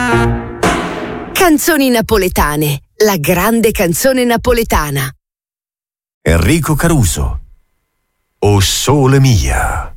Canzoni napoletane, la grande canzone napoletana. Enrico Caruso. O sole mia.